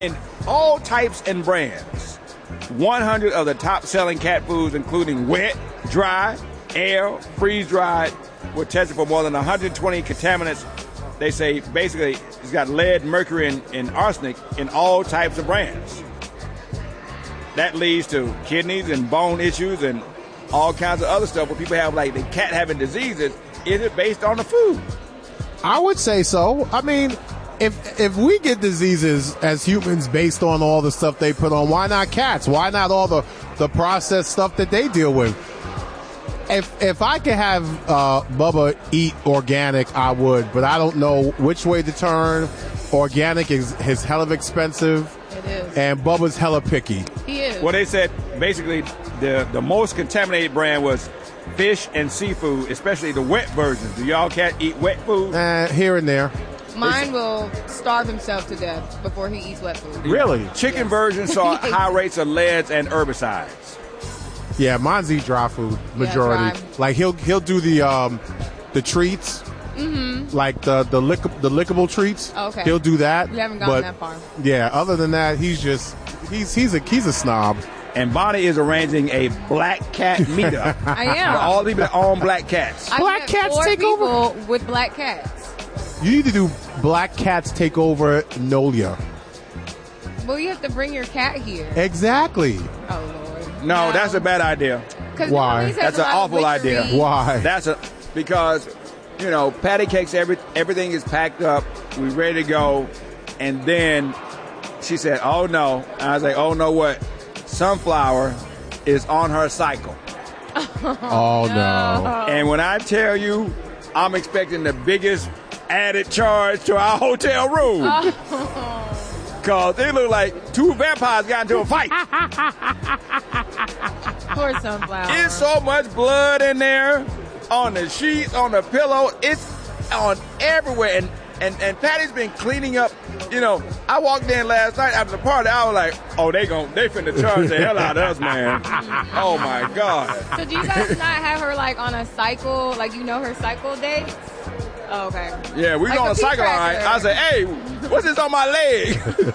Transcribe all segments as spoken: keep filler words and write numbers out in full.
In all types and brands, one hundred of the top-selling cat foods, including wet, dry, air, freeze-dried, were tested for more than one hundred twenty contaminants. They say basically it's got lead, mercury, and, and arsenic in all types of brands. That leads to kidneys and bone issues and all kinds of other stuff where people have, like, the cat having diseases. Is it based on the food? I would say so. I mean, if if we get diseases as humans based on all the stuff they put on, why not cats? Why not all the, the processed stuff that they deal with? If if I could have uh, Bubba eat organic, I would, but I don't know which way to turn. Organic is, is hella expensive. It is. And Bubba's hella picky. He is. Well, they said basically the, the most contaminated brand was fish and seafood, especially the wet versions. Do y'all cat eat wet food? Uh, here and there. Mine will starve himself to death before he eats wet food. Really? Chicken Yes. versions saw high rates of leads and herbicides. Yeah, mine's eat dry food majority. Yeah, dry. Like he'll he'll do the um the treats, Mm-hmm. like the the lick the lickable treats. Oh, okay. He'll do that. You haven't gotten but, that far. Yeah. Other than that, he's just he's he's a he's a snob. And Bonnie is arranging a black cat meetup. I am. For all the people that own black cats. I Black met cats four take people over? with black cats. You need to do Black Cats Take Over Nolia. Well, you have to bring your cat here. Exactly. Oh Lord. No, that's a bad idea. 'Cause Why? New Orleans has That's a an lot of awful idea. witchery. Why? That's a because you know patty cakes. Every everything is packed up. We ready to go, and then she said, "Oh no!" And I was like, "Oh no, what? Sunflower is on her cycle." Oh no. And when I tell you, I'm expecting the biggest added charge to our hotel room. Because they look like two vampires got into a fight. Poor Sunflower. It's so much blood in there, on the sheets, on the pillow. It's on everywhere. And, and, and Patty's been cleaning up. You know, I walked in last night after the party. I was like, oh, they gon' they finna charge the hell out of us, man. Oh, my God. So do you guys not have her like on a cycle? Like you know her cycle dates? Oh, okay. Yeah, we Like on a a cycle, all right. P-tracker. I said, hey, what's this on my leg?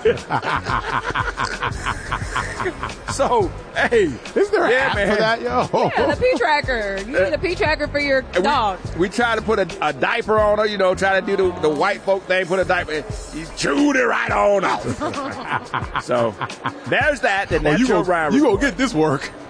So, hey. Is there an Yeah, app man. for that, yo? Yeah, the P tracker. You need a P tracker for your And dog. We, we tried to put a, a diaper on her, you know, try to do the, the white folk thing, put a diaper in. He chewed it right on off. So, there's that. The Oh, you natural gonna, rhyme you report. gonna get this work.